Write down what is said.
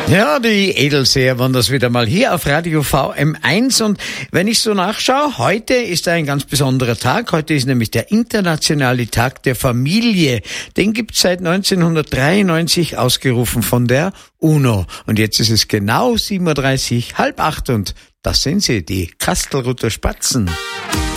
Ja, die Edelseher waren das wieder mal hier auf Radio VM1 und wenn ich so nachschaue, heute ist ein ganz besonderer Tag. Heute ist nämlich der internationale Tag der Familie. Den gibt's seit 1993 ausgerufen von der UNO. Und jetzt ist es genau 7:30 Uhr, 7:30 und das sind sie, die Kastelruther Spatzen.